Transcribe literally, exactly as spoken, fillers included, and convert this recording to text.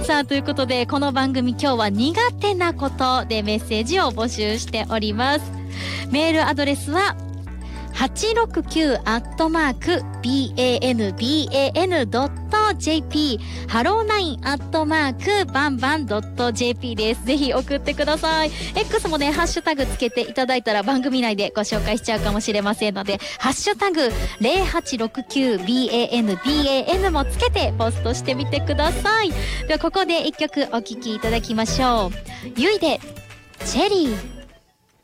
さあということでこの番組今日は苦手なことでメッセージを募集しております。メールアドレスははちろくきゅうアットマーク ビーエーエヌビーエーエヌドットジェーピー ハローナインアットマークバンバンドットジェーピー です。ぜひ送ってください。 X もねハッシュタグつけていただいたら番組内でご紹介しちゃうかもしれませんので、ハッシュタグ ゼロはちろくきゅうビーエーエヌビーエーエヌ もつけてポストしてみてください。ではここで一曲お聴きいただきましょう。ゆいでチェリー。